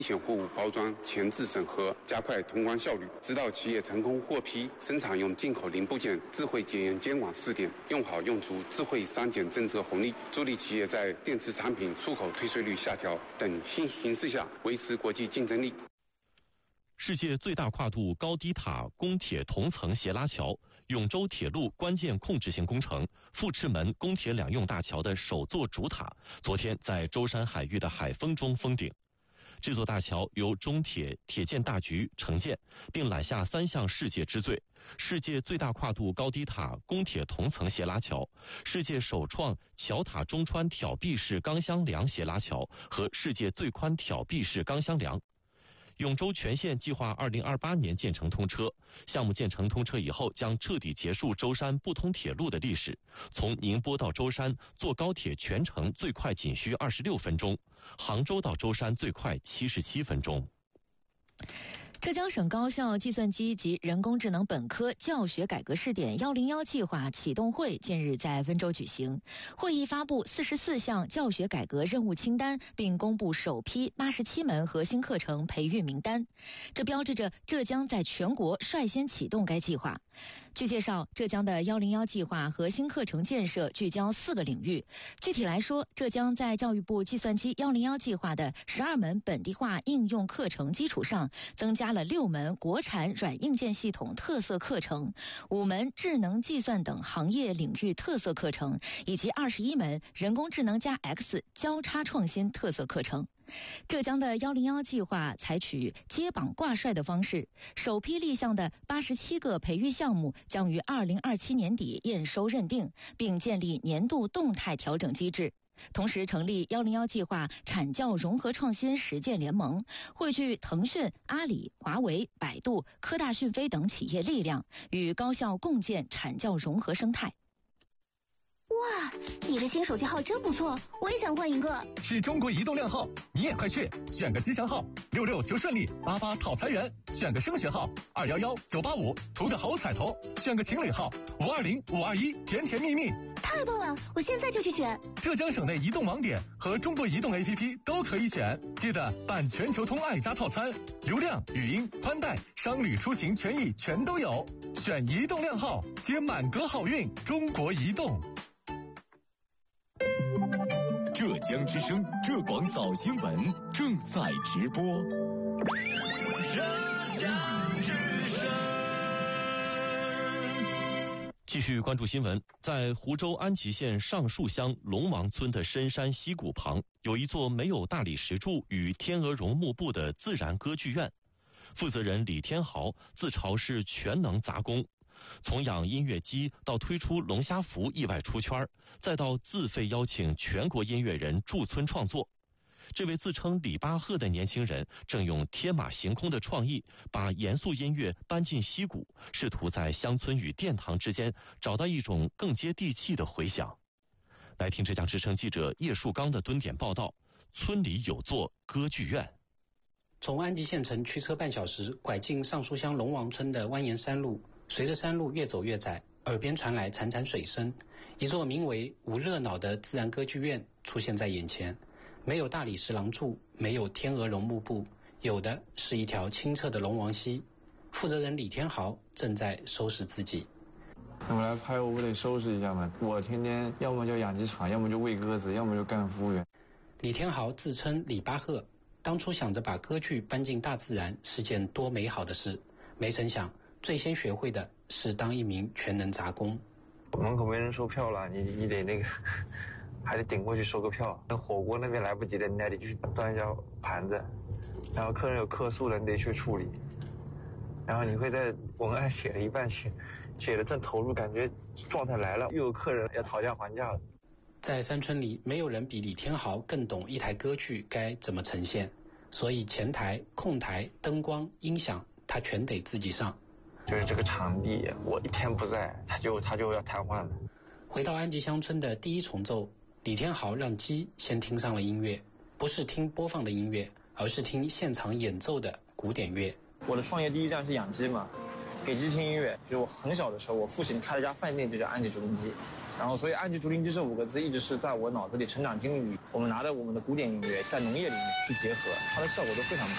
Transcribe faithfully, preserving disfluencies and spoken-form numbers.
险货物包装前置审核，加快通关效率，指导企业成功获批生产用进口零部件智慧检验监管试点，用好用足智慧商检政策红利，助力企业在电池产品出口退税率下调等新形势下维持国际竞争力。 世界最大跨度高低塔公铁同层斜拉桥、永州铁路关键控制性工程富赤门公铁两用大桥的首座主塔，昨天在舟山海域的海风中封顶。这座大桥由中铁铁建大局承建，并揽下三项世界之最：世界最大跨度高低塔公铁同层斜拉桥、世界首创桥塔中穿挑壁式钢箱梁斜拉桥和世界最宽挑壁式钢箱梁。永州全线计划二零二八年建成通车，项目建成通车以后将彻底结束舟山不通铁路的历史。从宁波到舟山坐高铁全程最快仅需二十六分钟，杭州到舟山最快七十七分钟。 浙江省高校计算机及人工智能本科教学改革试点一零一计划启动会近日在温州举行。会议发布四十四项教学改革任务清单，并公布首批八十七门核心课程培育名单。这标志着浙江在全国率先启动该计划。据介绍，浙江的一零一计划核心课程建设聚焦四个领域。具体来说，浙江在教育部计算机一零一计划的十二门本地化应用课程基础上，增加了六门国产软硬件系统特色课程，五门智能计算等行业领域特色课程，以及二十一门人工智能加 X 交叉创新特色课程。浙江的一零一计划采取接榜挂帅的方式，首批立项的八十七个培育项目将于二零二七年底验收认定，并建立年度动态调整机制。同时成立一零一计划产教融合创新实践联盟，汇聚腾讯、阿里、华为、百度、科大讯飞等企业力量，与高校共建产教融合生态。 哇，你这新手机号真不错，我也想换一个。 是中国移动靓号，你也快去选个吉祥号，六六求顺利，八八讨财源；选个升学号，二幺幺九八五图个好彩头；选个情侣号，五二零五二一甜甜蜜蜜。 太棒了，我现在就去选。 浙江省内移动网点和中国移动 A P P 都可以选，记得办全球通爱家套餐，流量、语音、宽带、商旅出行权益全都有。选移动靓号，接满格好运。中国移动。 浙江之声浙广早新闻正在直播。 浙江之声。 继续关注新闻，在湖州安吉县上树乡龙王村的深山溪谷旁，有一座没有大理石柱与天鹅绒幕布的自然歌剧院。负责人李天豪自嘲是全能杂工。从养音乐鸡到推出龙虾服意外出圈，再到自费邀请全国音乐人驻村创作，这位自称李巴赫的年轻人正用天马行空的创意，把严肃音乐搬进溪谷，试图在乡村与殿堂之间找到一种更接地气的回响。来听浙江之声记者叶树刚的蹲点报道：村里有座歌剧院。 从安吉县城驱车半小时，拐进上树乡龙王村的蜿蜒山路，随着山路越走越窄，耳边传来潺潺水声，一座名为无热闹的自然歌剧院出现在眼前。没有大理石廊柱，没有天鹅绒幕布，有的是一条清澈的龙王溪。负责人李天豪正在收拾自己。 我们来拍，我不得收拾一下嘛？我天天要么就养鸡场，要么就喂鸽子，要么就干服务员。 李天豪自称李巴赫，当初想着把歌剧搬进大自然是件多美好的事，没成想最先学会的是当一名全能杂工。 门口没人收票了，你你得那个还得顶过去收个票。那火锅那边来不及的，你还得去端一下盘子。然后客人有客诉的，你得去处理。然后你会在文案写了一半，写写的正投入，感觉状态来了，又有客人要讨价还价了。 在山村里，没有人比李天豪更懂一台歌剧该怎么呈现，所以前台、控台、灯光、音响，他全得自己上。 就是这个场地，我一天不在，他就他就要瘫痪了。 回到安吉乡村的第一重奏，李天豪让鸡先听上了音乐，不是听播放的音乐，而是听现场演奏的古典乐。 我的创业第一站是养鸡嘛，给鸡听音乐。就是我很小的时候，我父亲开了家饭店，就叫安吉竹林鸡。然后，所以安吉竹林鸡这五个字一直是在我脑子里成长经历里。我们拿着我们的古典音乐在农业里面去结合，它的效果都非常棒。